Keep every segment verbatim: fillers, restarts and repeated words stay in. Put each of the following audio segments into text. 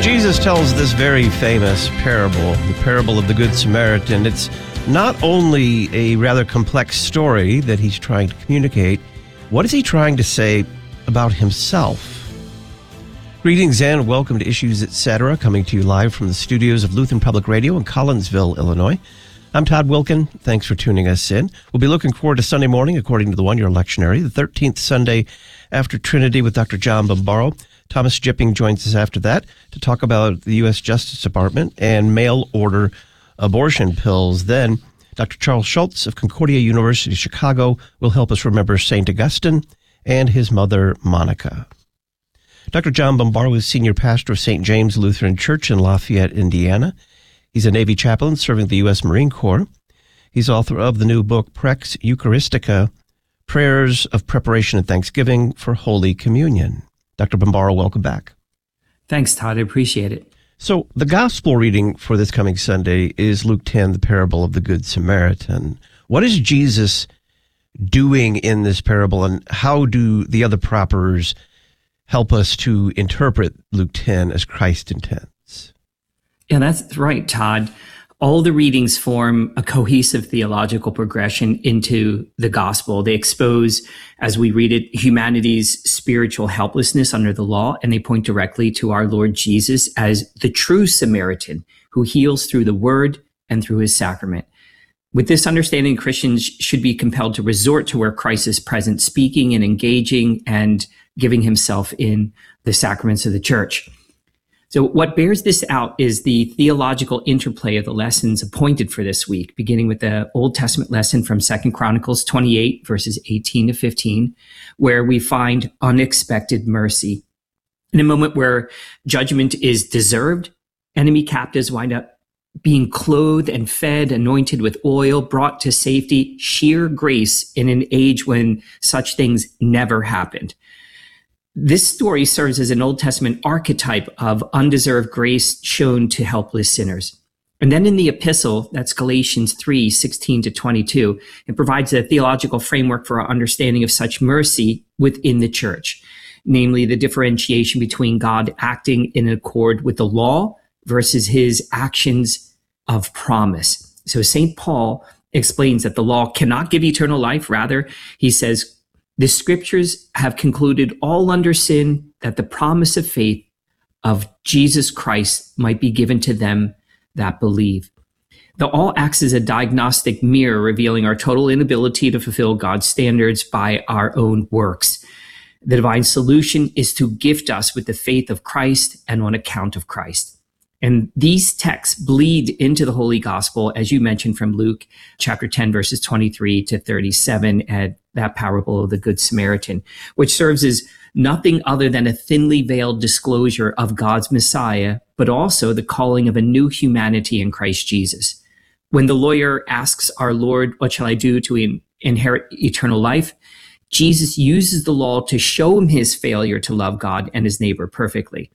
Jesus tells this very famous parable, the parable of the Good Samaritan. It's not only a rather complex story that he's trying to communicate, what is he trying to say about himself? Greetings and welcome to Issues Etc., coming to you live from the studios of Lutheran Public Radio in Collinsville, Illinois. I'm Todd Wilkin. Thanks for tuning us in. We'll be looking forward to Sunday morning, according to the one-year lectionary, the thirteenth Sunday after Trinity with Doctor John Bombaro. Thomas Jipping joins us after that to talk about the U S Justice Department and mail-order abortion pills. Then Doctor Charles Schultz of Concordia University, Chicago, will help us remember Saint Augustine and his mother, Monica. Doctor John Bombaro is senior pastor of Saint James Lutheran Church in Lafayette, Indiana. He's a Navy chaplain serving the U S Marine Corps. He's author of the new book, Prex Eucharistica, Prayers of Preparation and Thanksgiving for Holy Communion. Doctor Bombaro, welcome back. Thanks, Todd. I appreciate it. So the gospel reading for this coming Sunday is Luke ten, the parable of the Good Samaritan. What is Jesus doing in this parable, and how do the other propers help us to interpret Luke ten as Christ intends? Yeah, that's right, Todd. All the readings form a cohesive theological progression into the gospel. They expose, as we read it, humanity's spiritual helplessness under the law, and they point directly to our Lord Jesus as the true Samaritan who heals through the word and through his sacrament. With this understanding, Christians should be compelled to resort to where Christ is present, speaking and engaging and giving himself in the sacraments of the church. So what bears this out is the theological interplay of the lessons appointed for this week, beginning with the Old Testament lesson from Second Chronicles twenty-eight, verses eighteen to fifteen, where we find unexpected mercy. In a moment where judgment is deserved, enemy captives wind up being clothed and fed, anointed with oil, brought to safety, sheer grace in an age when such things never happened. This story serves as an Old Testament archetype of undeserved grace shown to helpless sinners. And then in the epistle, that's Galatians three, sixteen to twenty-two, it provides a theological framework for our understanding of such mercy within the church, namely the differentiation between God acting in accord with the law versus his actions of promise. So Saint Paul explains that the law cannot give eternal life. Rather, he says, the scriptures have concluded all under sin that the promise of faith of Jesus Christ might be given to them that believe. The all acts as a diagnostic mirror revealing our total inability to fulfill God's standards by our own works. The divine solution is to gift us with the faith of Christ and on account of Christ. And these texts bleed into the Holy Gospel, as you mentioned, from Luke chapter ten, verses twenty-three to thirty-seven, and that parable of the Good Samaritan, which serves as nothing other than a thinly veiled disclosure of God's Messiah, but also the calling of a new humanity in Christ Jesus. When the lawyer asks our Lord, what shall I do to in- inherit eternal life? Jesus uses the law to show him his failure to love God and his neighbor perfectly.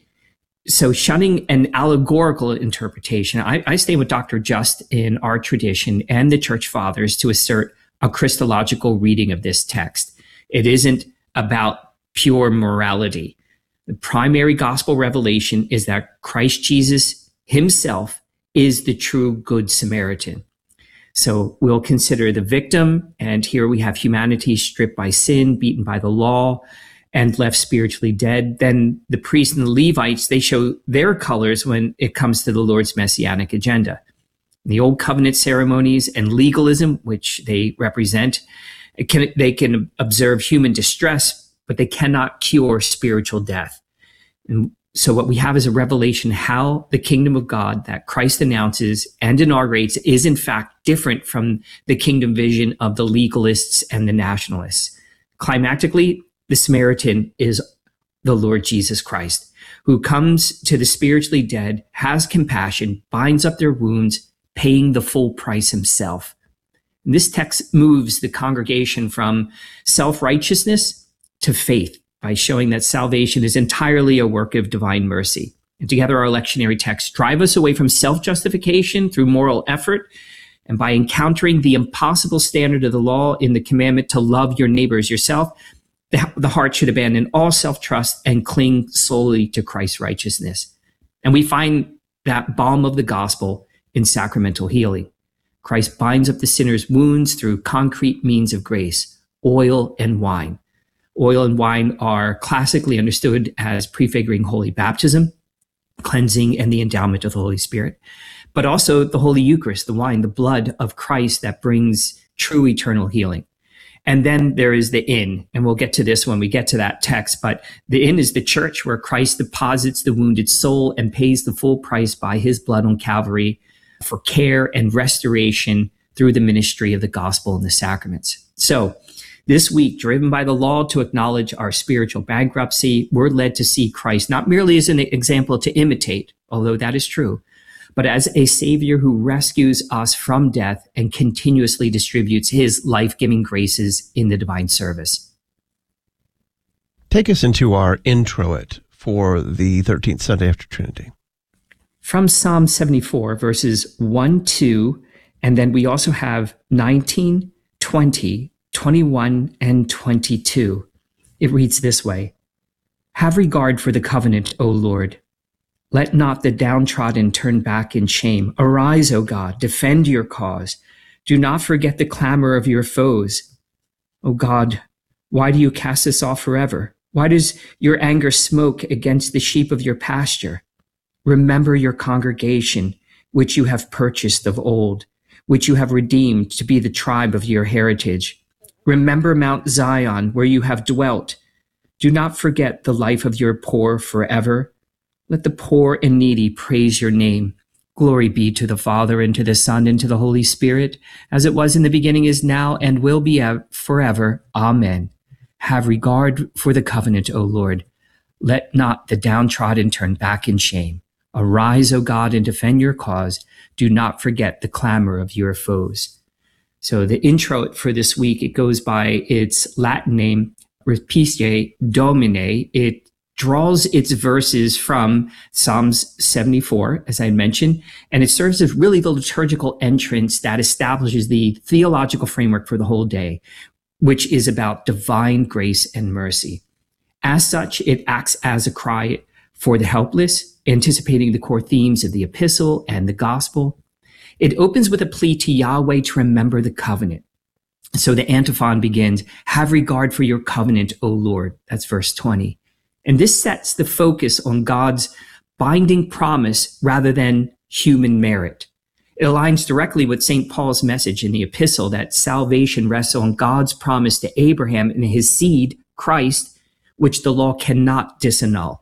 So shunning an allegorical interpretation, I, I stay with Doctor Just in our tradition and the church fathers to assert a Christological reading of this text. It isn't about pure morality. The primary gospel revelation is that Christ Jesus himself is the true Good Samaritan. So we'll consider the victim, and here we have humanity stripped by sin, beaten by the law, and left spiritually dead. Then the priests and the Levites, they show their colors when it comes to the Lord's messianic agenda. The old covenant ceremonies and legalism, which they represent, it can, they can observe human distress, but they cannot cure spiritual death. And so what we have is a revelation how the kingdom of God that Christ announces and inaugurates is in fact different from the kingdom vision of the legalists and the nationalists. Climactically, the Samaritan is the Lord Jesus Christ, who comes to the spiritually dead, has compassion, binds up their wounds, paying the full price himself. And this text moves the congregation from self-righteousness to faith by showing that salvation is entirely a work of divine mercy. And together our lectionary texts drive us away from self-justification through moral effort, and by encountering the impossible standard of the law in the commandment to love your neighbor as yourself, the, the heart should abandon all self-trust and cling solely to Christ's righteousness. And we find that balm of the gospel in sacramental healing. Christ binds up the sinner's wounds through concrete means of grace, oil and wine. Oil and wine are classically understood as prefiguring holy baptism, cleansing, and the endowment of the Holy Spirit, but also the Holy Eucharist, the wine, the blood of Christ that brings true eternal healing. And then there is the inn, and we'll get to this when we get to that text, but the inn is the church where Christ deposits the wounded soul and pays the full price by his blood on Calvary for care and restoration through the ministry of the gospel and the sacraments. So this week, driven by the law to acknowledge our spiritual bankruptcy, we're led to see Christ not merely as an example to imitate, although that is true, but as a Savior who rescues us from death and continuously distributes his life-giving graces in the divine service. Take us into our introit for the thirteenth Sunday after Trinity. From Psalm seventy-four, verses one, two, and then we also have nineteen, twenty, twenty-one, and twenty-two. It reads this way: Have regard for the covenant, O Lord. Let not the downtrodden turn back in shame. Arise, O God, defend your cause. Do not forget the clamor of your foes. O God, why do you cast us off forever? Why does your anger smoke against the sheep of your pasture? Remember your congregation, which you have purchased of old, which you have redeemed to be the tribe of your heritage. Remember Mount Zion, where you have dwelt. Do not forget the life of your poor forever. Let the poor and needy praise your name. Glory be to the Father, and to the Son, and to the Holy Spirit, as it was in the beginning, is now, and will be forever. Amen. Have regard for the covenant, O Lord. Let not the downtrodden turn back in shame. Arise, O God, and defend your cause. Do not forget the clamor of your foes. So the intro for this week, it goes by its Latin name, Respice Domine. It draws its verses from Psalms seventy-four, as I mentioned, and it serves as really the liturgical entrance that establishes the theological framework for the whole day, which is about divine grace and mercy. As such, it acts as a cry for the helpless, anticipating the core themes of the epistle and the gospel. It opens with a plea to Yahweh to remember the covenant. So the antiphon begins, have regard for your covenant, O Lord. That's verse twenty. And this sets the focus on God's binding promise rather than human merit. It aligns directly with Saint Paul's message in the epistle that salvation rests on God's promise to Abraham and his seed, Christ, which the law cannot disannul.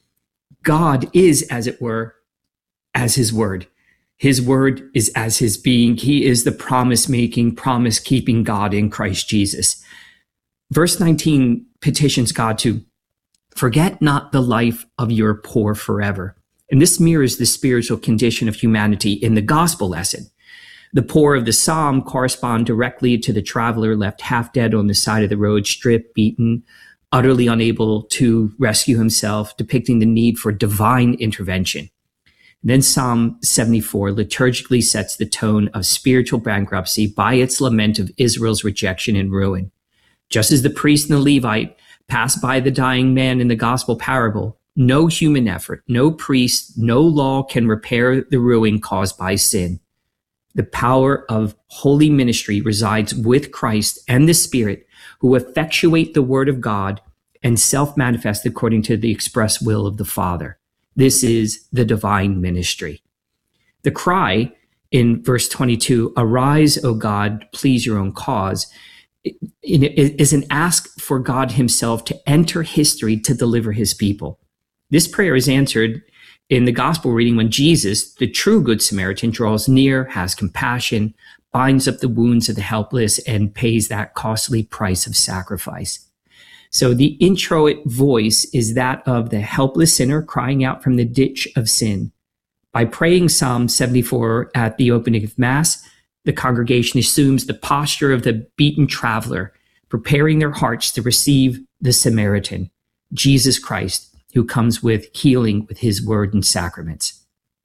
God is, as it were, as his word. His word is as his being. He is the promise-making, promise-keeping God in Christ Jesus. Verse nineteen petitions God to forget not the life of your poor forever. And this mirrors the spiritual condition of humanity in the gospel lesson. The poor of the psalm correspond directly to the traveler left half dead on the side of the road, stripped, beaten, utterly unable to rescue himself, depicting the need for divine intervention. Then Psalm seventy-four liturgically sets the tone of spiritual bankruptcy by its lament of Israel's rejection and ruin. Just as the priest and the Levite pass by the dying man in the gospel parable, no human effort, no priest, no law can repair the ruin caused by sin. The power of holy ministry resides with Christ and the Spirit, who effectuate the word of God and self-manifest according to the express will of the Father. This is the divine ministry. The cry in verse twenty-two, arise, O God, please your own cause, is an ask for God himself to enter history to deliver his people. This prayer is answered in the gospel reading when Jesus, the true Good Samaritan, draws near, has compassion, binds up the wounds of the helpless, and pays that costly price of sacrifice. So the introit voice is that of the helpless sinner crying out from the ditch of sin. By praying Psalm seventy-four at the opening of Mass, the congregation assumes the posture of the beaten traveler, preparing their hearts to receive the Samaritan, Jesus Christ, who comes with healing with his word and sacraments.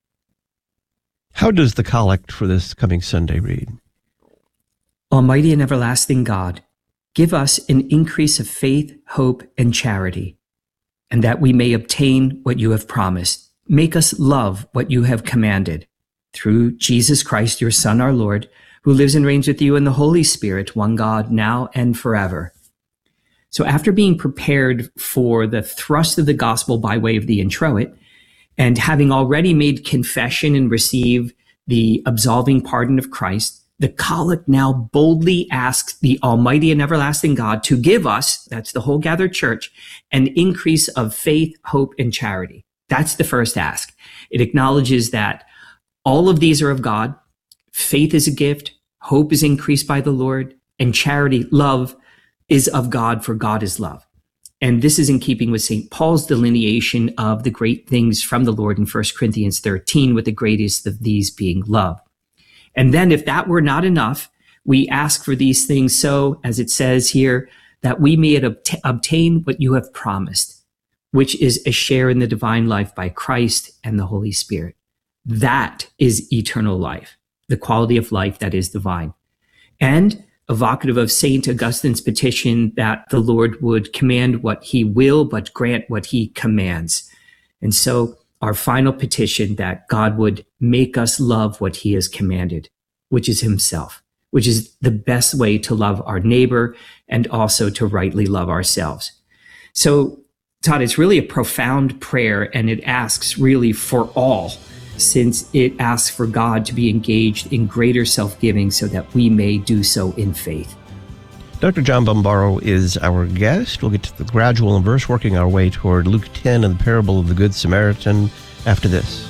How does the collect for this coming Sunday read? Almighty and everlasting God, give us an increase of faith, hope, and charity, and that we may obtain what you have promised. make us love what you have commanded. Through Jesus Christ, your Son, our Lord, who lives and reigns with you in the Holy Spirit, one God, now and forever. So after being prepared for the thrust of the gospel by way of the introit, and having already made confession and received the absolving pardon of Christ, the collect now boldly asks the Almighty and everlasting God to give us, that's the whole gathered church, an increase of faith, hope, and charity. That's the first ask. It acknowledges that all of these are of God. Faith is a gift. Hope is increased by the Lord. And charity, love, is of God, for God is love. And this is in keeping with Saint Paul's delineation of the great things from the Lord in First Corinthians thirteen, with the greatest of these being love. And then if that were not enough, we ask for these things so, as it says here, that we may obt- obtain what you have promised, which is a share in the divine life by Christ and the Holy Spirit. That is eternal life, the quality of life that is divine. And evocative of Saint Augustine's petition that the Lord would command what he will, but grant what he commands. And so our final petition, that God would make us love what he has commanded, which is himself, which is the best way to love our neighbor and also to rightly love ourselves. So, Todd, it's really a profound prayer, and it asks really for all, since it asks for God to be engaged in greater self-giving so that we may do so in faith. Doctor John Bombaro is our guest. We'll get to the gradual inverse, working our way toward Luke ten and the parable of the Good Samaritan after this.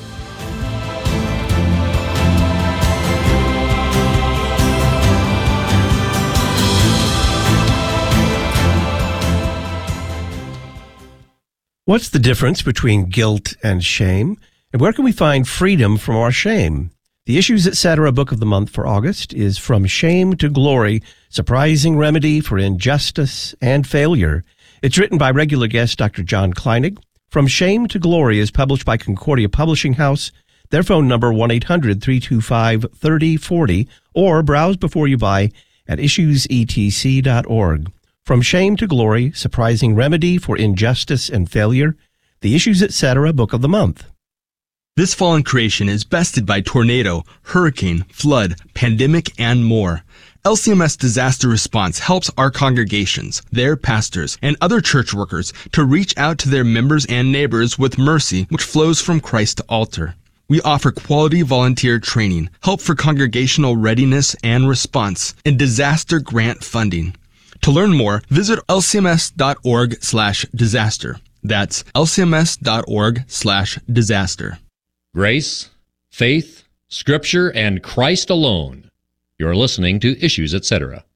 What's the difference between guilt and shame? And where can we find freedom from our shame? The Issues Etc. Book of the Month for August is From Shame to Glory, Surprising Remedy for Injustice and Failure. It's written by regular guest Doctor John Kleinig. From Shame to Glory is published by Concordia Publishing House. Their phone number one eight hundred three two five three oh four oh, or browse before you buy at issues e t c dot org. From Shame to Glory, Surprising Remedy for Injustice and Failure. The Issues Etc. Book of the Month. This fallen creation is bested by tornado, hurricane, flood, pandemic, and more. L C M S Disaster Response helps our congregations, their pastors, and other church workers to reach out to their members and neighbors with mercy which flows from Christ to altar. We offer quality volunteer training, help for congregational readiness and response, and disaster grant funding. To learn more, visit l c m s dot org slash disaster. That's l c m s dot org slash disaster. Grace, faith, Scripture, and Christ alone. You're listening to Issues Etc.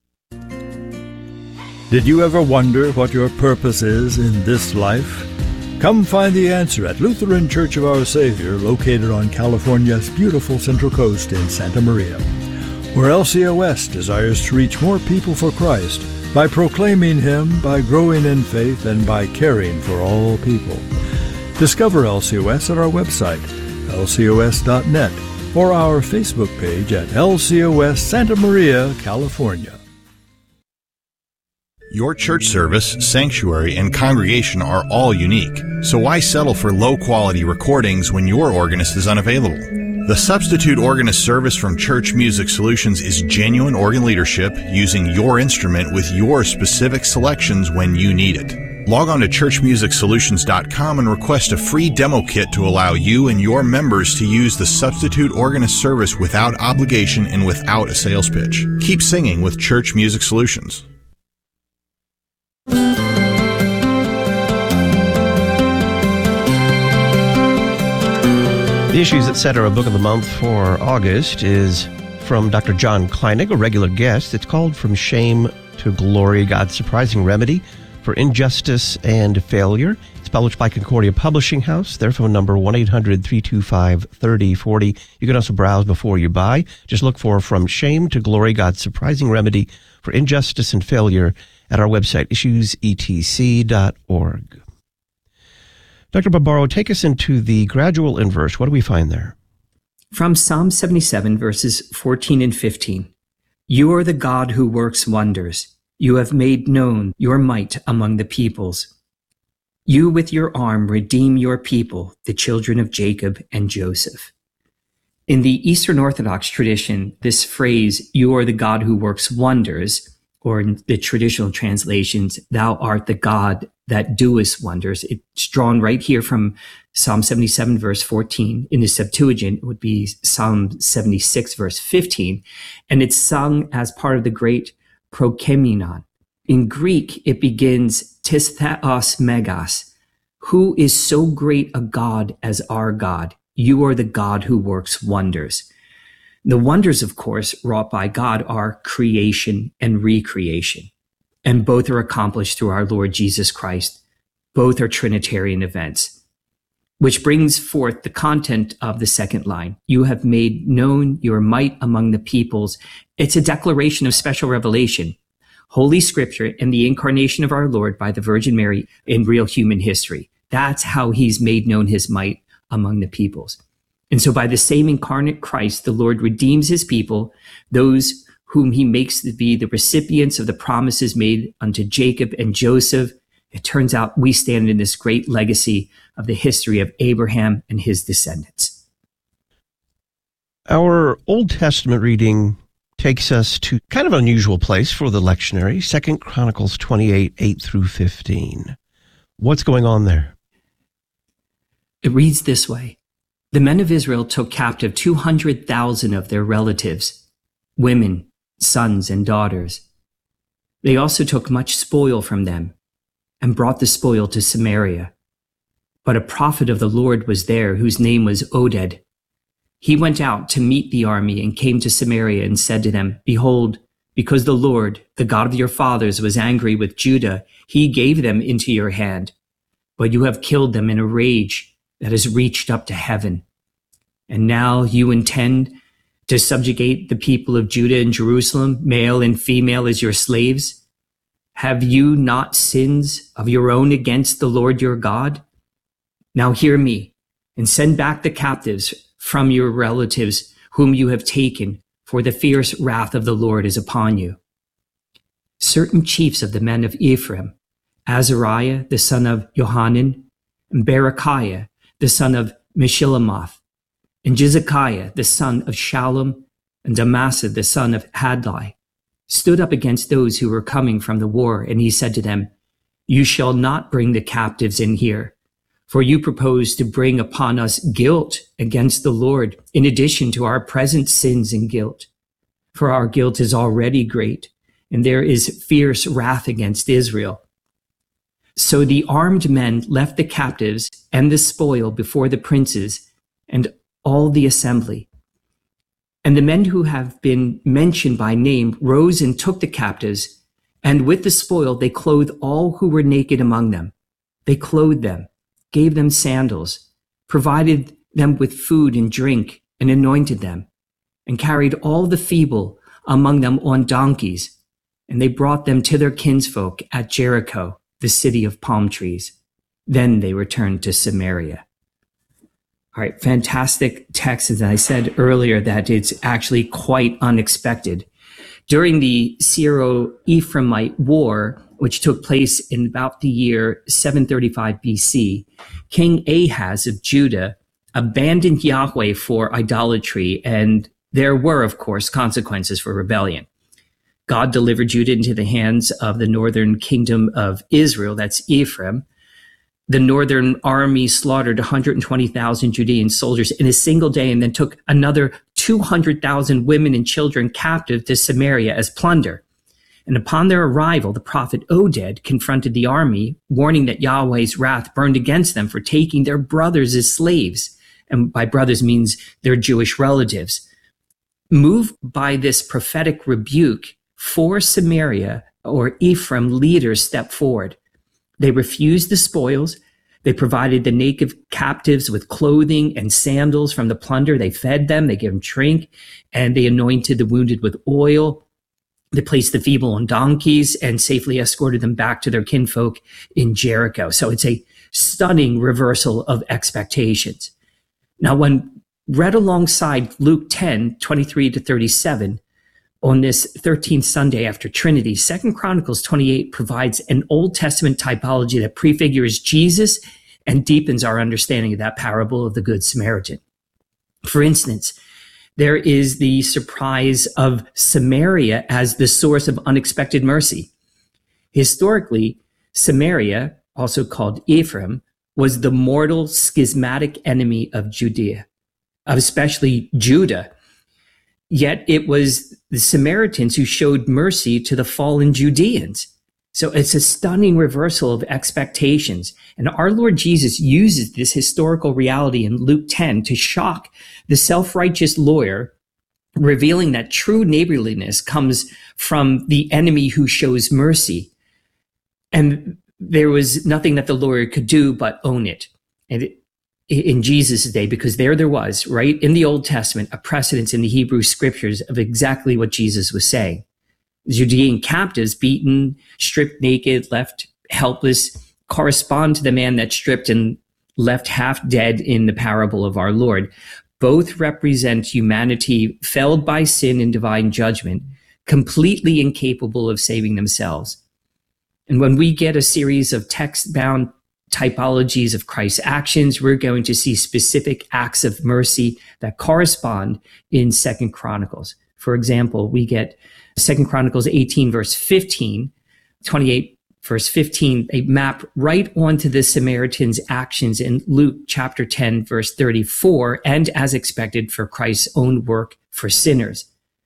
Did you ever wonder what your purpose is in this life? Come find the answer at Lutheran Church of Our Savior, located on California's beautiful Central Coast in Santa Maria, where L C O S desires to reach more people for Christ by proclaiming Him, by growing in faith, and by caring for all people. Discover L C O S at our website, l c o s dot net, or our Facebook page at L C O S Santa Maria, California. Your church service, sanctuary, and congregation are all unique, so why settle for low-quality recordings when your organist is unavailable? The Substitute Organist service from Church Music Solutions is genuine organ leadership using your instrument with your specific selections when you need it. Log on to church music solutions dot com and request a free demo kit to allow you and your members to use the Substitute Organist service without obligation and without a sales pitch. Keep singing with Church Music Solutions. The Issues Etc. Book of the Month for August is from Doctor John Kleinig, a regular guest. It's called From Shame to Glory, God's Surprising Remedy for Injustice and Failure. It's published by Concordia Publishing House. Their phone number, one eight hundred three two five three oh four oh. You can also browse before you buy. Just look for From Shame to Glory, God's Surprising Remedy for Injustice and Failure at our website, issues e t c dot org. Doctor Bombaro, take us into the gradual inverse. What do we find there? From Psalm seventy-seven, verses fourteen and fifteen. You are the God who works wonders. You have made known your might among the peoples. You with your arm redeem your people, the children of Jacob and Joseph. In the Eastern Orthodox tradition, this phrase, you are the God who works wonders, or in the traditional translations, thou art the God that doest wonders. It's drawn right here from Psalm seventy-seven, verse fourteen. In the Septuagint, it would be Psalm seventy-six, verse fifteen. And it's sung as part of the great Prokeimenon. In Greek, it begins, tis theos megas, who is so great a God as our God. You are the God who works wonders. The wonders, of course, wrought by God are creation and recreation, and both are accomplished through our Lord Jesus Christ. Both are Trinitarian events, which brings forth the content of the second line. You have made known your might among the peoples. It's a declaration of special revelation, Holy Scripture, and the incarnation of our Lord by the Virgin Mary in real human history. That's how he's made known his might among the peoples. And so by the same incarnate Christ, the Lord redeems his people, those whom he makes to be the recipients of the promises made unto Jacob and Joseph. It turns out we stand in this great legacy of the history of Abraham and his descendants. Our Old Testament reading takes us to kind of an unusual place for the lectionary, Second Chronicles twenty-eight, eight through fifteen. What's going on there? It reads this way. The men of Israel took captive two hundred thousand of their relatives, women, sons, and daughters. They also took much spoil from them and brought the spoil to Samaria. But a prophet of the Lord was there whose name was Oded. He went out to meet the army and came to Samaria and said to them, Behold, because the Lord, the God of your fathers, was angry with Judah, he gave them into your hand. But you have killed them in a rage that has reached up to heaven. And now you intend to subjugate the people of Judah and Jerusalem, male and female, as your slaves? Have you not sins of your own against the Lord your God? Now hear me, and send back the captives from your relatives whom you have taken, for the fierce wrath of the Lord is upon you. Certain chiefs of the men of Ephraim, Azariah the son of Johanan, and Berechiah the son of Meshillemoth, and Jezekiah the son of Shallum, and Amasa the son of Hadlai, stood up against those who were coming from the war, and he said to them, You shall not bring the captives in here, for you propose to bring upon us guilt against the Lord, in addition to our present sins and guilt. For our guilt is already great, and there is fierce wrath against Israel. So the armed men left the captives and the spoil before the princes and all the assembly. And the men who have been mentioned by name rose and took the captives, and with the spoil they clothed all who were naked among them. They clothed them, gave them sandals, provided them with food and drink, and anointed them, and carried all the feeble among them on donkeys, and they brought them to their kinsfolk at Jericho, the city of palm trees. Then they returned to Samaria. All right, fantastic text. As I said earlier, that it's actually quite unexpected. During the Syro-Ephraimite War, which took place in about the year seven thirty-five B C, King Ahaz of Judah abandoned Yahweh for idolatry, and there were, of course, consequences for rebellion. God delivered Judah into the hands of the northern kingdom of Israel, that's Ephraim. The northern army slaughtered one hundred twenty thousand Judean soldiers in a single day, and then took another two hundred thousand women and children captive to Samaria as plunder. And upon their arrival, the prophet Oded confronted the army, warning that Yahweh's wrath burned against them for taking their brothers as slaves. And by brothers means their Jewish relatives. Moved by this prophetic rebuke, four Samaria or Ephraim leaders stepped forward. They refused the spoils. They provided the naked captives with clothing and sandals from the plunder. They fed them, they gave them drink, and they anointed the wounded with oil. They placed the feeble on donkeys and safely escorted them back to their kinfolk in Jericho. So it's a stunning reversal of expectations. Now, when read alongside Luke ten, twenty-three to thirty-seven, On this thirteenth Sunday after Trinity, Second Chronicles twenty-eight provides an Old Testament typology that prefigures Jesus and deepens our understanding of that parable of the Good Samaritan. For instance, there is the surprise of Samaria as the source of unexpected mercy. Historically, Samaria, also called Ephraim, was the mortal schismatic enemy of Judea, of especially Judah. Yet it was the Samaritans who showed mercy to the fallen Judeans. So it's a stunning reversal of expectations. And our Lord Jesus uses this historical reality in Luke ten to shock the self-righteous lawyer, revealing that true neighborliness comes from the enemy who shows mercy. And there was nothing that the lawyer could do but own it. And it, in Jesus' day, because there there was, right, in the Old Testament, a precedence in the Hebrew scriptures of exactly what Jesus was saying. Judean captives, beaten, stripped naked, left helpless, correspond to the man that stripped and left half dead in the parable of our Lord. Both represent humanity felled by sin and divine judgment, completely incapable of saving themselves. And when we get a series of text-bound typologies of Christ's actions, we're going to see specific acts of mercy that correspond in Second Chronicles. For example, we get Second Chronicles eighteen, verse fifteen, twenty-eight, verse fifteen, they map right onto the Samaritan's actions in Luke chapter ten, verse thirty-four, and as expected for Christ's own work for sinners.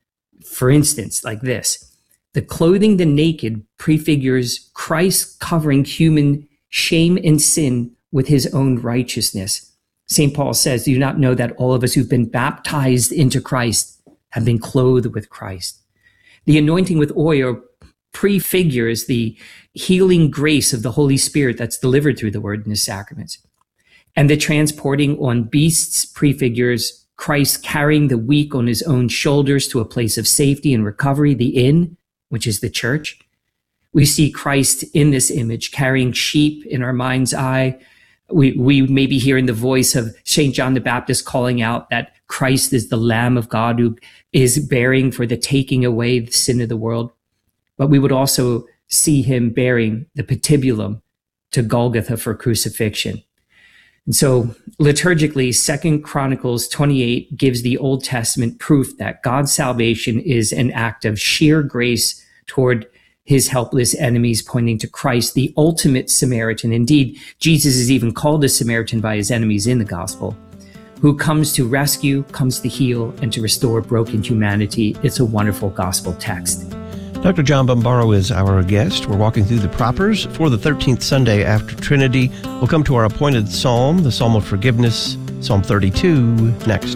For instance, like this, the clothing the naked prefigures Christ covering human shame and sin with his own righteousness. Saint Paul says, do you not know that all of us who've been baptized into Christ have been clothed with Christ? The anointing with oil prefigures the healing grace of the Holy Spirit that's delivered through the word in the sacraments. And the transporting on beasts prefigures Christ carrying the weak on his own shoulders to a place of safety and recovery, the inn, which is the church. We see Christ in this image carrying sheep in our mind's eye. We, we may be hearing the voice of Saint John the Baptist calling out that Christ is the Lamb of God who is bearing for the taking away the sin of the world. But we would also see him bearing the patibulum to Golgotha for crucifixion. And so liturgically, Second Chronicles twenty-eight gives the Old Testament proof that God's salvation is an act of sheer grace toward his helpless enemies, pointing to Christ, the ultimate Samaritan. Indeed, Jesus is even called a Samaritan by his enemies in the gospel, who comes to rescue, comes to heal, and to restore broken humanity. It's a wonderful gospel text. Doctor John Bombaro is our guest. We're walking through the propers for the thirteenth Sunday after Trinity. We'll come to our appointed psalm, the Psalm of Forgiveness, Psalm thirty-two, next.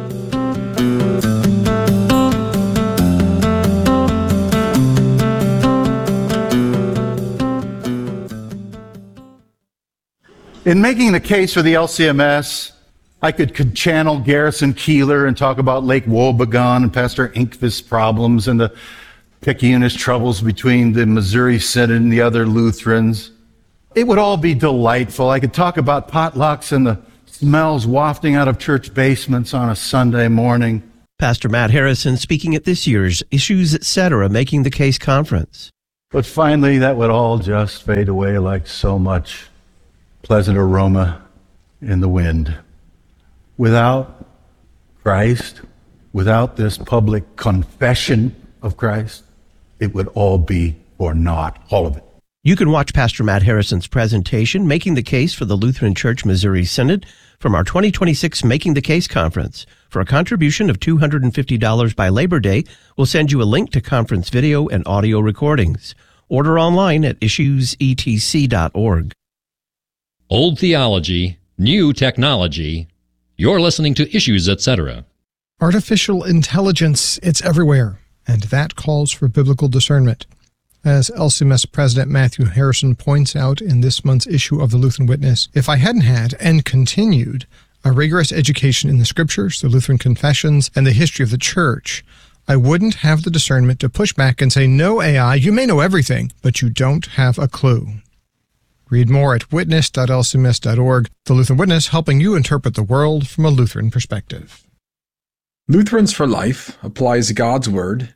In making the case for the L C M S, I could channel Garrison Keillor and talk about Lake Wobegon and Pastor Inkvist's problems and the Picayunis troubles between the Missouri Synod and the other Lutherans. It would all be delightful. I could talk about potlucks and the smells wafting out of church basements on a Sunday morning. Pastor Matt Harrison speaking at this year's Issues Etc. Making the Case conference. But finally, that would all just fade away like so much pleasant aroma in the wind. Without Christ, without this public confession of Christ, it would all be for naught, all of it. You can watch Pastor Matt Harrison's presentation, Making the Case for the Lutheran Church Missouri Synod, from our twenty twenty-six Making the Case conference. For a contribution of two hundred fifty dollars by Labor Day, we'll send you a link to conference video and audio recordings. Order online at issues e t c dot org. Old theology, new technology. You're listening to Issues Etc. Artificial intelligence, it's everywhere, and that calls for biblical discernment. As L C M S President Matthew Harrison points out in this month's issue of the Lutheran Witness, if I hadn't had, and continued, a rigorous education in the Scriptures, the Lutheran Confessions, and the history of the Church, I wouldn't have the discernment to push back and say, no, A I, you may know everything, but you don't have a clue. Read more at witness dot l c m s dot org. The Lutheran Witness, helping you interpret the world from a Lutheran perspective. Lutherans for Life applies God's Word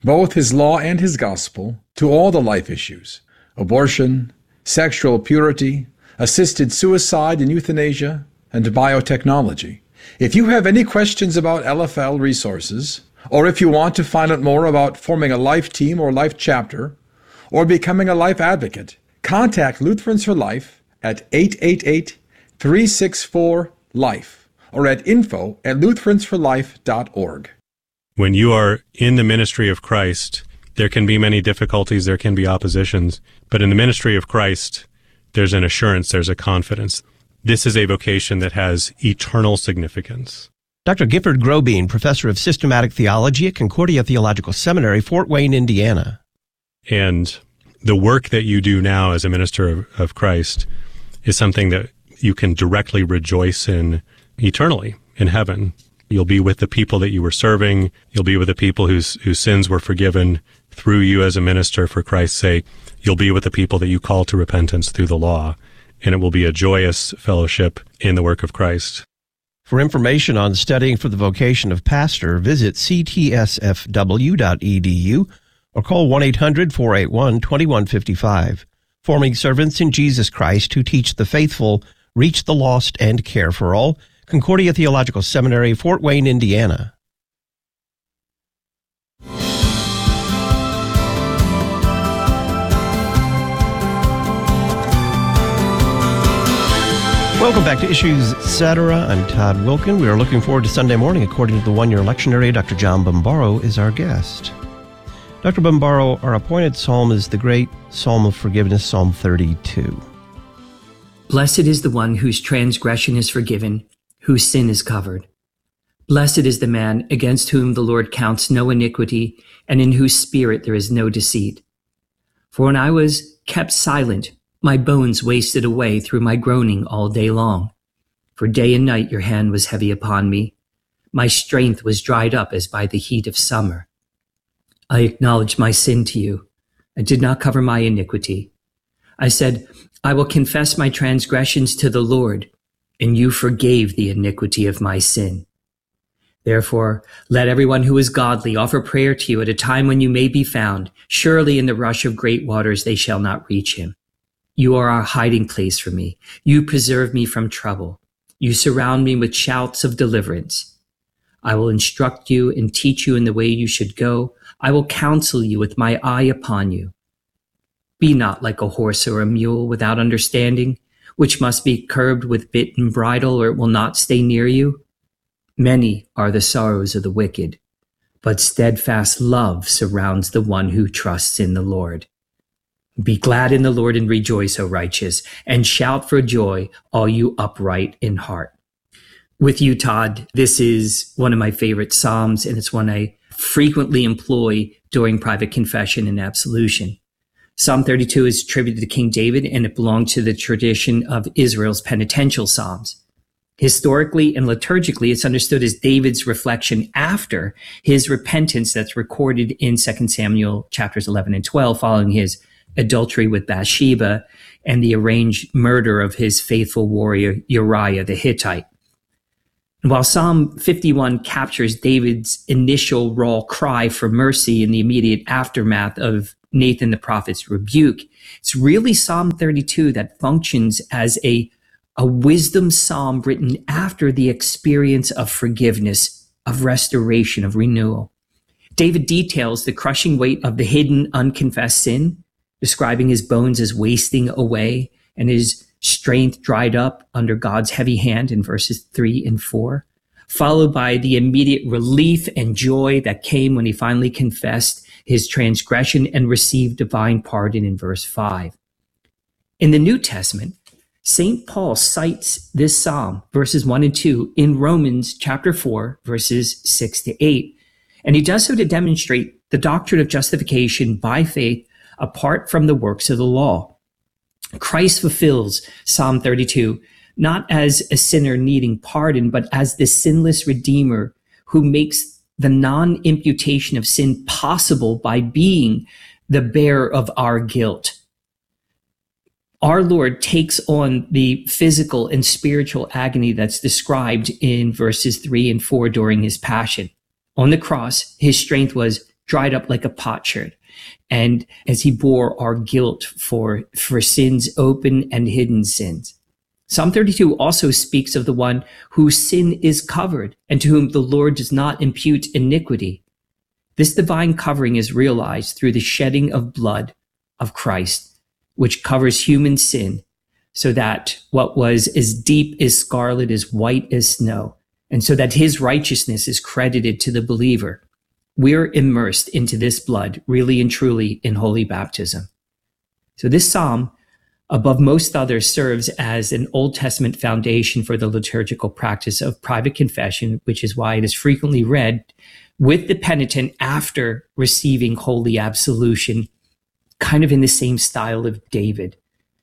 both his law and his gospel, to all the life issues: abortion, sexual purity, assisted suicide and euthanasia, and biotechnology. If you have any questions about L F L resources, or if you want to find out more about forming a life team or life chapter, or becoming a life advocate, contact Lutherans for Life at eight eight eight, three six four, LIFE or at info at lutherans for life dot org. When you are in the ministry of Christ, there can be many difficulties, there can be oppositions, but in the ministry of Christ, there's an assurance, there's a confidence. This is a vocation that has eternal significance. Doctor Gifford Grobeen, professor of systematic theology at Concordia Theological Seminary, Fort Wayne, Indiana. And the work that you do now as a minister of, of Christ is something that you can directly rejoice in eternally in heaven. You'll be with the people that you were serving. You'll be with the people whose whose sins were forgiven through you as a minister for Christ's sake. You'll be with the people that you call to repentance through the law. And it will be a joyous fellowship in the work of Christ. For information on studying for the vocation of pastor, visit c t s f w dot e d u or call one eight hundred, four eight one, two one five five. Forming servants in Jesus Christ who teach the faithful, reach the lost, and care for all. Concordia Theological Seminary, Fort Wayne, Indiana. Welcome back to Issues Etc. I'm Todd Wilkin. We are looking forward to Sunday morning. According to the one-year lectionary, Doctor John Bombaro is our guest. Doctor Bombaro, our appointed psalm is the great Psalm of Forgiveness, Psalm thirty-two. Blessed is the one whose transgression is forgiven, whose sin is covered. Blessed is the man against whom the Lord counts no iniquity, and in whose spirit there is no deceit. For when I was kept silent, my bones wasted away through my groaning all day long. For day and night your hand was heavy upon me. My strength was dried up as by the heat of summer. I acknowledged my sin to you. I did not cover my iniquity. I said, I will confess my transgressions to the Lord, and you forgave the iniquity of my sin. Therefore, let everyone who is godly offer prayer to you at a time when you may be found. Surely in the rush of great waters they shall not reach him. You are our hiding place for me. You preserve me from trouble. You surround me with shouts of deliverance. I will instruct you and teach you in the way you should go. I will counsel you with my eye upon you. Be not like a horse or a mule without understanding, which must be curbed with bit and bridle, or it will not stay near you. Many are the sorrows of the wicked, but steadfast love surrounds the one who trusts in the Lord. Be glad in the Lord and rejoice, O righteous, and shout for joy, all you upright in heart. With you, Todd, this is one of my favorite psalms, and it's one I frequently employ during private confession and absolution. Psalm thirty-two is attributed to King David, and it belonged to the tradition of Israel's penitential psalms. Historically and liturgically, it's understood as David's reflection after his repentance that's recorded in Second Samuel chapters eleven and twelve, following his adultery with Bathsheba and the arranged murder of his faithful warrior Uriah the Hittite. And while Psalm fifty-one captures David's initial raw cry for mercy in the immediate aftermath of Nathan the prophet's rebuke, it's really Psalm thirty-two that functions as a, a wisdom psalm written after the experience of forgiveness, of restoration, of renewal. David details the crushing weight of the hidden, unconfessed sin, describing his bones as wasting away and his strength dried up under God's heavy hand in verses three and four, followed by the immediate relief and joy that came when he finally confessed his transgression and received divine pardon in verse five. In the New Testament, Saint Paul cites this psalm, verses one and two, in Romans chapter four, verses six to eight. And he does so to demonstrate the doctrine of justification by faith apart from the works of the law. Christ fulfills Psalm thirty-two, not as a sinner needing pardon, but as the sinless Redeemer who makes the non-imputation of sin possible by being the bearer of our guilt. Our Lord takes on the physical and spiritual agony that's described in verses three and four during his passion. On the cross, his strength was dried up like a potsherd. And as he bore our guilt for, for sins, open and hidden sins. Psalm thirty-two also speaks of the one whose sin is covered and to whom the Lord does not impute iniquity. This divine covering is realized through the shedding of blood of Christ, which covers human sin, so that what was as deep as scarlet is white as snow, and so that his righteousness is credited to the believer. We're immersed into this blood, really and truly, in holy baptism. So this psalm, above most others, serves as an Old Testament foundation for the liturgical practice of private confession, which is why it is frequently read with the penitent after receiving holy absolution, kind of in the same style of David.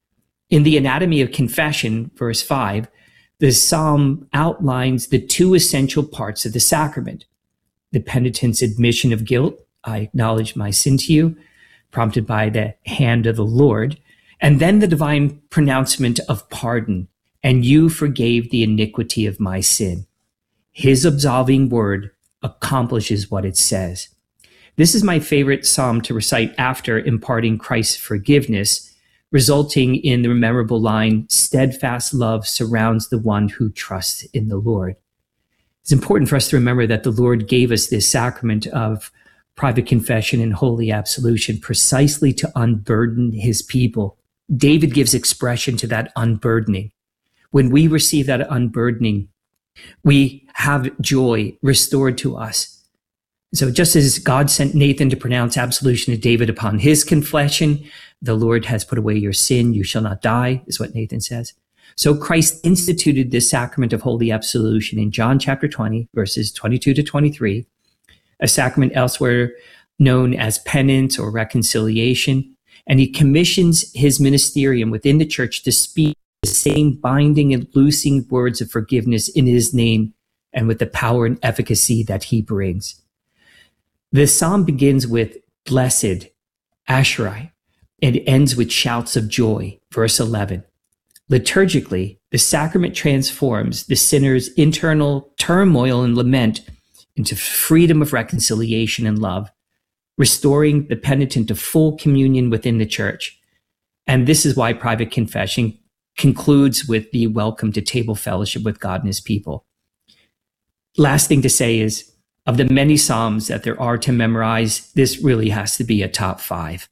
In the Anatomy of Confession, verse five, the psalm outlines the two essential parts of the sacrament: the penitent's admission of guilt, I acknowledge my sin to you, prompted by the hand of the Lord, and then the divine pronouncement of pardon, and you forgave the iniquity of my sin. His absolving word accomplishes what it says. This is my favorite psalm to recite after imparting Christ's forgiveness, resulting in the memorable line, steadfast love surrounds the one who trusts in the Lord. It's important for us to remember that the Lord gave us this sacrament of private confession and holy absolution precisely to unburden his people. David gives expression to that unburdening. When we receive that unburdening, we have joy restored to us. So just as God sent Nathan to pronounce absolution to David upon his confession, the Lord has put away your sin, you shall not die, is what Nathan says. So Christ instituted this sacrament of holy absolution in John chapter twenty, verses twenty-two to twenty-three, a sacrament elsewhere known as penance or reconciliation. And he commissions his ministerium within the church to speak the same binding and loosing words of forgiveness in his name and with the power and efficacy that he brings. The psalm begins with blessed, Asherai, and ends with shouts of joy, verse eleven. Liturgically, the sacrament transforms the sinner's internal turmoil and lament into freedom of reconciliation and love, restoring the penitent to full communion within the church. And this is why private confession concludes with the welcome to table fellowship with God and his people. Last thing to say is, of the many psalms that there are to memorize, this really has to be a top five.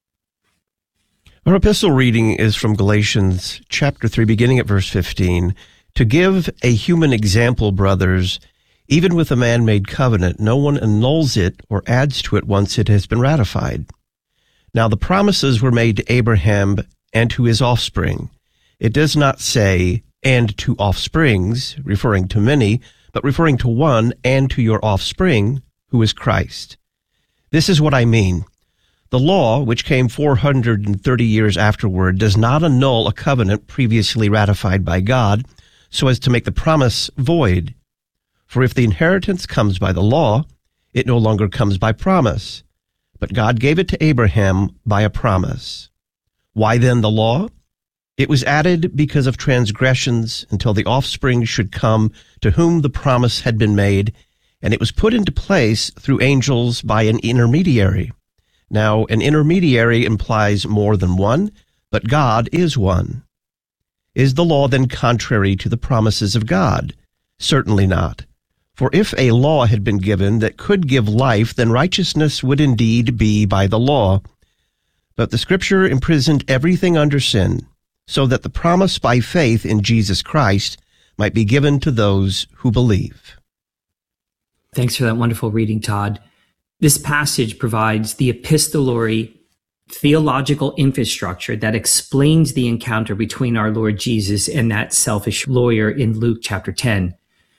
Our epistle reading is from Galatians chapter three, beginning at verse fifteen. To give a human example, brothers, even with a man-made covenant, no one annuls it or adds to it once it has been ratified. Now the promises were made to Abraham and to his offspring. It does not say, and to offsprings, referring to many, but referring to one, and to your offspring, who is Christ. This is what I mean. The law, which came four hundred thirty years afterward, does not annul a covenant previously ratified by God, so as to make the promise void. For if the inheritance comes by the law, it no longer comes by promise. But God gave it to Abraham by a promise. Why then the law? It was added because of transgressions until the offspring should come to whom the promise had been made, and it was put into place through angels by an intermediary. Now, an intermediary implies more than one, but God is one. Is the law then contrary to the promises of God? Certainly not. For if a law had been given that could give life, then righteousness would indeed be by the law. But the Scripture imprisoned everything under sin, so that the promise by faith in Jesus Christ might be given to those who believe. Thanks for that wonderful reading, Todd. This passage provides the epistolary theological infrastructure that explains the encounter between our Lord Jesus and that selfish lawyer in Luke chapter ten.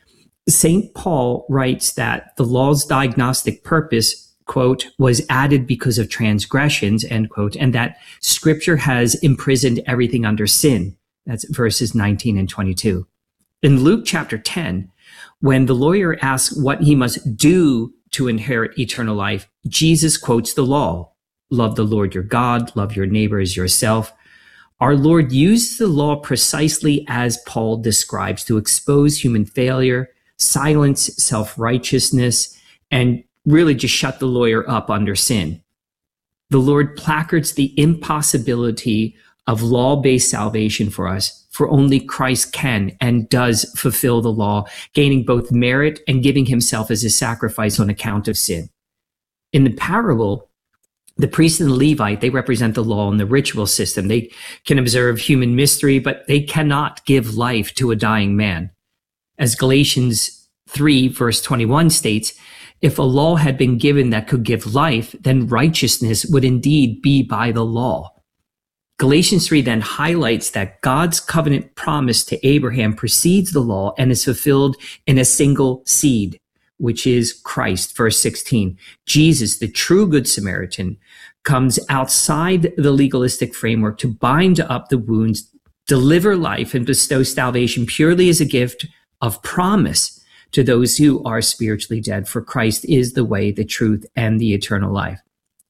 Saint Paul writes that the law's diagnostic purpose, quote, was added because of transgressions, end quote, and that Scripture has imprisoned everything under sin. That's verses nineteen and twenty-two. In Luke chapter ten, when the lawyer asks what he must do to inherit eternal life, Jesus quotes the law. Love the Lord your God, love your neighbor as yourself. Our Lord used the law precisely as Paul describes to expose human failure, silence self-righteousness, and really just shut the lawyer up under sin. The Lord placards the impossibility of law-based salvation for us, for only Christ can and does fulfill the law, gaining both merit and giving himself as a sacrifice on account of sin. In the parable, the priest and the Levite, they represent the law and the ritual system. They can observe human mystery, but they cannot give life to a dying man. As Galatians three, verse twenty-one states, if a law had been given that could give life, then righteousness would indeed be by the law. Galatians three then highlights that God's covenant promise to Abraham precedes the law and is fulfilled in a single seed, which is Christ. Verse sixteen, Jesus, the true Good Samaritan, comes outside the legalistic framework to bind up the wounds, deliver life, and bestow salvation purely as a gift of promise to those who are spiritually dead. For Christ is the way, the truth, and the eternal life.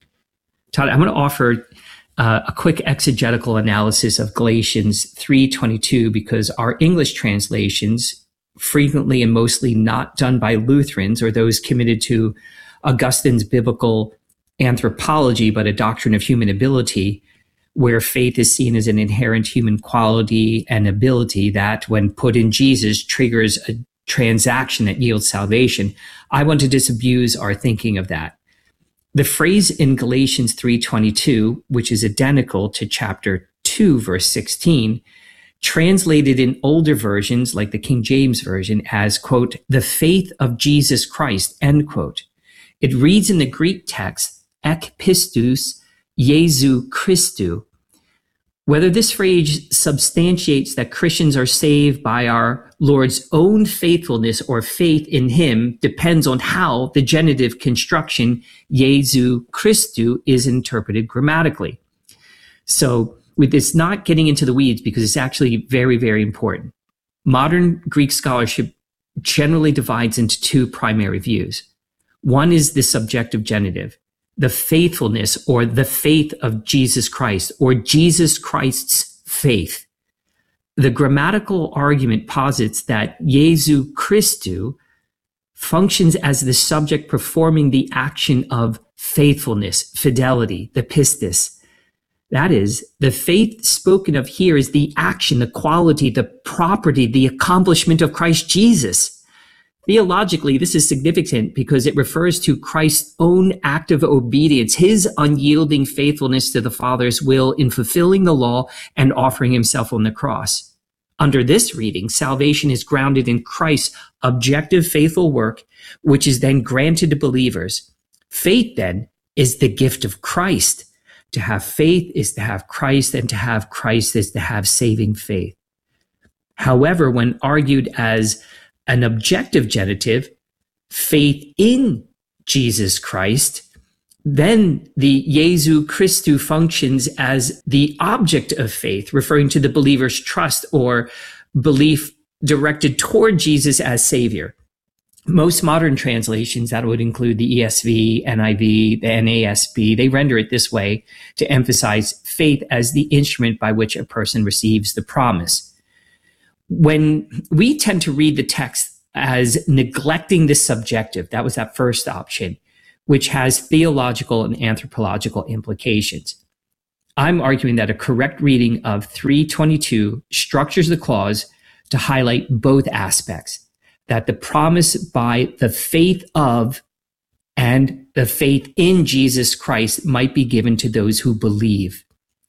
Todd, I'm going to offer uh, a quick exegetical analysis of Galatians three twenty-two, because our English translations, frequently and mostly not done by Lutherans or those committed to Augustine's biblical anthropology, but a doctrine of human ability, where faith is seen as an inherent human quality and ability that, when put in Jesus, triggers a transaction that yields salvation. I want to disabuse our thinking of that. The phrase in Galatians three twenty-two, which is identical to chapter two, verse sixteen, translated in older versions like the King James Version as, quote, the faith of Jesus Christ, end quote. It reads in the Greek text, ek pistus Jesu Christou. Whether this phrase substantiates that Christians are saved by our Lord's own faithfulness or faith in him depends on how the genitive construction Jesu Christou is interpreted grammatically. So with this, not getting into the weeds, because it's actually very, very important. Modern Greek scholarship generally divides into two primary views. One is the subjective genitive, the faithfulness or the faith of Jesus Christ, or Jesus Christ's faith. The grammatical argument posits that Jesu Christou functions as the subject performing the action of faithfulness, fidelity, the pistis. That is, the faith spoken of here is the action, the quality, the property, the accomplishment of Christ Jesus. Theologically, this is significant because it refers to Christ's own act of obedience, his unyielding faithfulness to the Father's will in fulfilling the law and offering himself on the cross. Under this reading, salvation is grounded in Christ's objective faithful work, which is then granted to believers. Faith, then, is the gift of Christ. To have faith is to have Christ, and to have Christ is to have saving faith. However, when argued as an objective genitive, faith in Jesus Christ, then the Jesu Christou functions as the object of faith, referring to the believer's trust or belief directed toward Jesus as Savior. Most modern translations, that would include the E S V, N I V, the N A S B, they render it this way to emphasize faith as the instrument by which a person receives the promise. When we tend to read the text as neglecting the subjective, that was that first option, which has theological and anthropological implications. I'm arguing that a correct reading of three twenty-two structures the clause to highlight both aspects, that the promise by the faith of and the faith in Jesus Christ might be given to those who believe.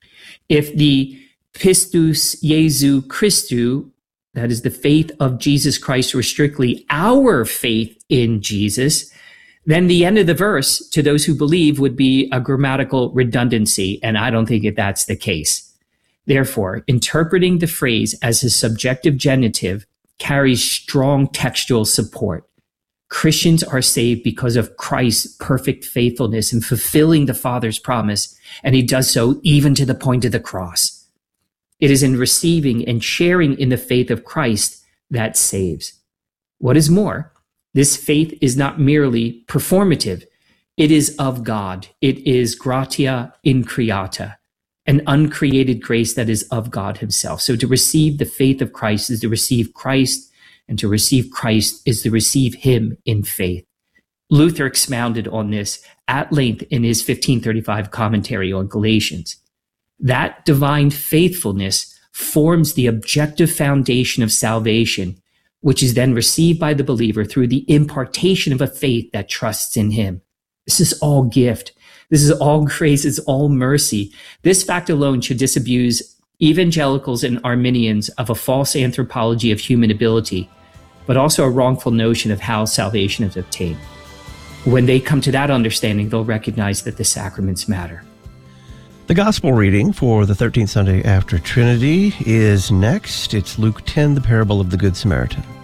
If the pistus Jesu Christou, that is the faith of Jesus Christ, were strictly our faith in Jesus, then the end of the verse, to those who believe, would be a grammatical redundancy, and I don't think that that's the case. Therefore, interpreting the phrase as a subjective genitive carries strong textual support. Christians are saved because of Christ's perfect faithfulness in fulfilling the Father's promise, and he does so even to the point of the cross. It is in receiving and sharing in the faith of Christ that saves. What is more, this faith is not merely performative. It is of God. It is gratia increata, an uncreated grace that is of God himself. So to receive the faith of Christ is to receive Christ, and to receive Christ is to receive him in faith. Luther expounded on this at length in his fifteen thirty-five commentary on Galatians. That divine faithfulness forms the objective foundation of salvation, which is then received by the believer through the impartation of a faith that trusts in him. This is all gift. This is all grace. It's all mercy. This fact alone should disabuse evangelicals and Arminians of a false anthropology of human ability, but also a wrongful notion of how salvation is obtained. When they come to that understanding, they'll recognize that the sacraments matter. The gospel reading for the thirteenth Sunday after Trinity is next. It's Luke ten, the parable of the Good Samaritan.